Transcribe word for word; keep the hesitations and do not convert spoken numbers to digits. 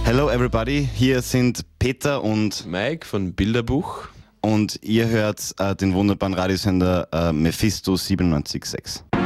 Hello everybody, hier sind Peter und Mike von Bilderbuch. und ihr hört äh, den wunderbaren Radiosender äh, Mephisto siebenundneunzig Komma sechs.